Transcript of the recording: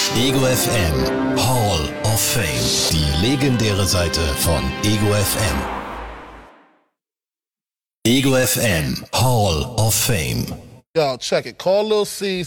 Ego FM Hall of Fame. Die legendäre Seite von Ego FM. Ego FM Hall of Fame. Y'all check it. Call Lil C.